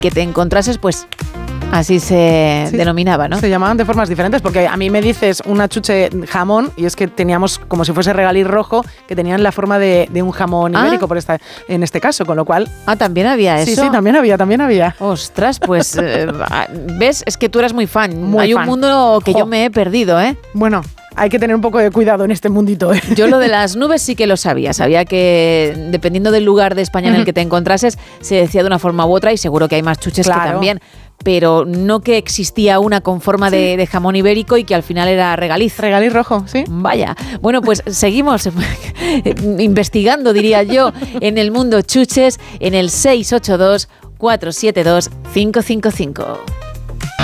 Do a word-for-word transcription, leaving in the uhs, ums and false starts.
que te encontrases, pues así se sí, denominaba, ¿no? Se llamaban de formas diferentes, porque a mí me dices una chuche jamón y es que teníamos como si fuese regaliz rojo, que tenían la forma de, de un jamón ah. ibérico por esta, en este caso, con lo cual... Ah, ¿también había eso? Sí, sí, también había, también había. Ostras, pues, eh, ¿ves? Es que tú eras muy fan. Muy Hay fan. un mundo que jo. yo me he perdido, ¿eh? Bueno... Hay que tener un poco de cuidado en este mundito, ¿eh? Yo lo de las nubes sí que lo sabía. Sabía que dependiendo del lugar de España en el que te encontrases, se decía de una forma u otra y seguro que hay más chuches claro. que también. Pero no que existía una con forma sí. de, de jamón ibérico y que al final era regaliz. Regaliz rojo, sí. Vaya. Bueno, pues seguimos investigando, diría yo, en el mundo chuches en el seis ocho dos, cuatro siete dos, cinco cinco cinco.